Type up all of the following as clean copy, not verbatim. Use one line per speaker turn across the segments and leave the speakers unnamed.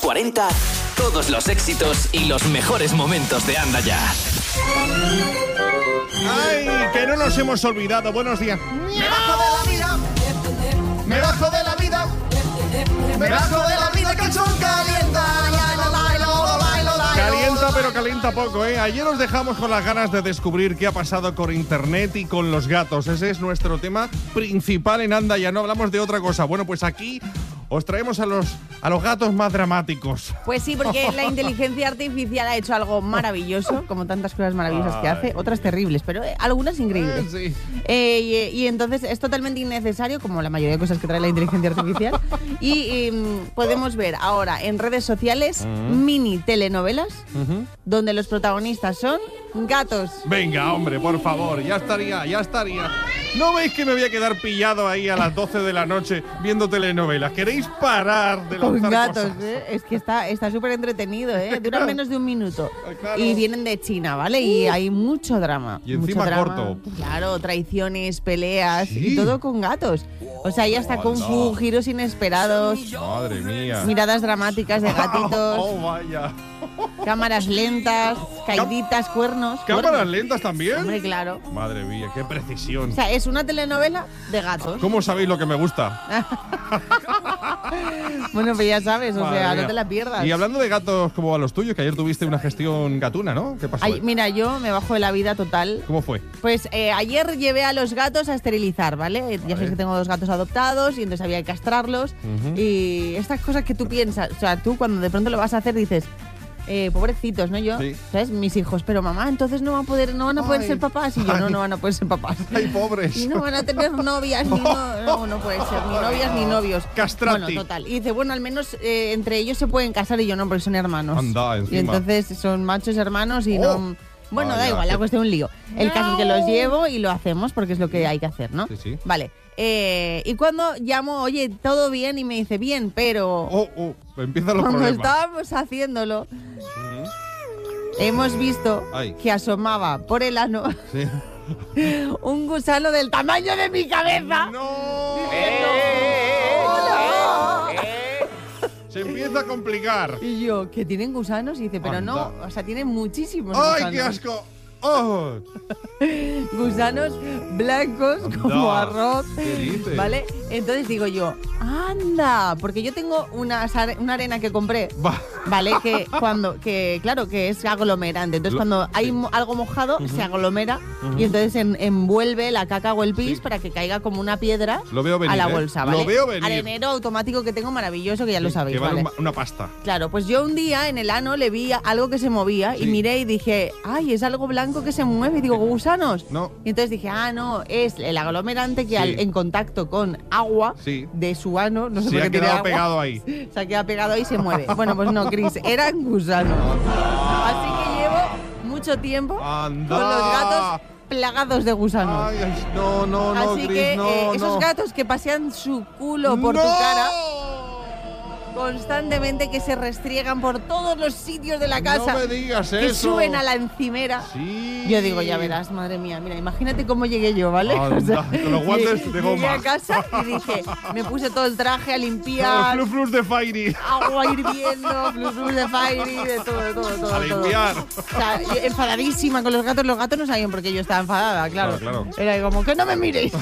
40, todos los éxitos y los mejores momentos de Anda Ya.
¡Ay, que no nos hemos olvidado! Buenos días.
Me bajo de la vida. Me bajo de la vida. Me bajo de la vida que el sol calienta.
Calienta, pero calienta poco, ¿eh? Ayer os dejamos con las ganas de descubrir qué ha pasado con internet y con los gatos. Ese es nuestro tema principal en Anda Ya. No hablamos de otra cosa. Bueno, pues aquí os traemos a los gatos más dramáticos.
Pues sí, porque la inteligencia artificial ha hecho algo maravilloso, como tantas cosas maravillosas que hace, otras terribles, pero algunas increíbles.
Sí.
Y entonces es totalmente innecesario, como la mayoría de cosas que trae la inteligencia artificial. Y podemos ver ahora en redes sociales mini telenovelas donde los protagonistas son gatos.
Venga, hombre, por favor, ya estaría. ¿No veis que me voy a quedar pillado ahí a las 12 de la noche viendo telenovelas? ¿Queréis parar de lanzar
Con gatos,
cosas?
Es que está súper entretenido, Duran menos de un minuto.
Claro.
Y vienen de China, ¿vale? Y hay mucho drama.
Y encima
mucho drama.
corto.
Claro, traiciones, peleas
Sí.
y todo con gatos. O sea, ya está Kung Fu, giros inesperados,
Madre mía.
miradas dramáticas de gatitos,
Oh, vaya.
cámaras lentas, caíditas, cuernos.
¿Cámaras lentas también?
Hombre, claro.
Madre mía, qué precisión.
O sea, es una telenovela de gatos.
¿Cómo sabéis lo que me gusta?
Bueno, pues ya sabes, o
Madre
sea,
mía.
no te la pierdas.
Y hablando de gatos como a los tuyos, que ayer tuviste una gestión gatuna, ¿no? ¿Qué pasó?
Ay, mira, yo me bajo de la vida total.
¿Cómo fue?
Pues ayer llevé a los gatos a esterilizar, ¿vale? Ya sabes que tengo 2 gatos adoptados y entonces había que castrarlos. Y estas cosas que tú piensas, o sea, tú cuando de pronto lo vas a hacer dices, pobrecitos, ¿no? Yo,
Sí.
¿sabes? Mis hijos, pero mamá, entonces no van a poder
Ay.
ser papás. Y yo, no van a poder ser papás.
¡Ay, pobres!
Y no van a tener novias, no puede ser, ni novias ni novios.
Castrati.
Bueno, total. Y dice, bueno, al menos entre ellos se pueden casar y yo no, porque son hermanos.
Anda, encima.
Y entonces son machos hermanos y no... Bueno,
Vaya,
da igual, la
qué-
cuestión es un lío. El caso es que los llevo y lo hacemos porque es lo que hay que hacer, ¿no?
Sí, sí.
Vale. Y cuando llamo, oye, ¿todo bien? Y me dice, bien, pero...
Empiezan los
Cuando
problemas.
estábamos haciéndolo, hemos visto
Ay.
que asomaba por el ano
Sí.
un gusano del tamaño de mi cabeza.
¡No! Se empieza a complicar.
Y yo, ¿que tienen gusanos? Y dice, pero
Anda.
no, o sea, tienen muchísimos
¡Ay,
gusanos.
qué asco! ¡Oh!
Gusanos blancos
Anda.
como arroz.
¿Qué dices?
¿Vale? Entonces digo yo, anda, porque yo tengo una arena que compré,
Va.
¿vale? Que claro, que es aglomerante. Entonces cuando hay algo mojado, se aglomera y entonces envuelve la caca o el pis para que caiga como una piedra
Lo veo venir,
a la
¿eh?
bolsa,
Lo
¿vale?
veo venir.
Arenero automático que tengo maravilloso, que ya lo sabéis,
Que vale
¿vale?
una pasta.
Claro, pues yo un día en el ano le vi algo que se movía
Sí.
y miré y dije, ay, es algo blanco que se mueve. Y digo, gusanos.
No.
Y entonces dije, no, es el aglomerante que
Sí.
en contacto con agua
Sí.
de su ano, no sé
Se
por
ha
qué tiene
quedado
agua,
pegado ahí.
se ha quedado pegado ahí y se mueve. Bueno, pues no, Chris, eran gusanos. Así que llevo mucho tiempo
Anda.
con los gatos plagados de gusanos.
Ay, ay, no,
Así
Chris,
que
no,
esos
no.
gatos que pasean su culo por tu
¡No!
cara constantemente, que se restriegan por todos los sitios de la casa,
No me digas
que
eso.
suben a la encimera.
Sí.
Yo digo, ya verás, madre mía, mira, imagínate cómo llegué yo, ¿vale?
Anda, con los guantes de goma.
Llegué a casa y dije, me puse todo el traje a
Los
limpiar,
fluflus de Fairy.
agua hirviendo, flus de fairy, de todo.
A limpiar.
O sea, yo enfadadísima con los gatos no sabían por qué yo estaba enfadada, claro.
Claro.
Era como, que no me miréis.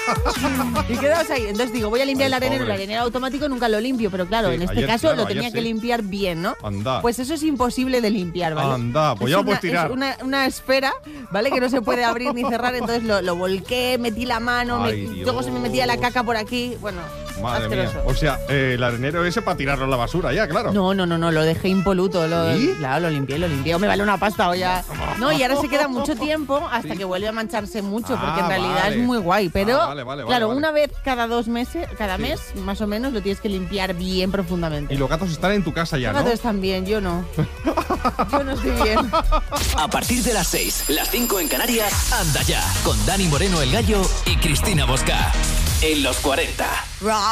Y quedaos ahí. Entonces digo, voy a limpiar el arenero. El
pobre.
arenero automático nunca lo limpio, pero claro,
Sí,
en este
ayer,
caso
claro,
lo tenía
ayer
que
sí.
limpiar bien, ¿no?
Anda.
Pues eso es imposible de limpiar, ¿vale?
Anda, pues
Es
ya lo puedes tirar.
Es una esfera, ¿vale? Que no se puede abrir ni cerrar, entonces lo volqué, metí la mano,
Ay, Dios.
luego se me metía la caca por aquí, bueno,
Madre mía.
asqueroso.
O sea, el arenero ese para tirarlo a la basura, ya, claro.
No, lo dejé impoluto.
¿Sí?
Claro, lo limpié. Me vale una pasta o ya. No, y ahora se queda mucho tiempo hasta que vuelve a mancharse mucho, porque en realidad
vale.
es muy guay. Pero,
Vale,
claro,
vale.
una vez cada 2 meses, cada mes, más o menos, lo tienes que limpiar bien profundamente.
Y los gatos están en tu casa ya,
Los
¿no?
gatos están bien, yo no. Yo no estoy bien.
A partir de las 6, las 5 en Canarias, Anda Ya, con Dani Moreno el Gallo y Cristina Bosca. En los 40.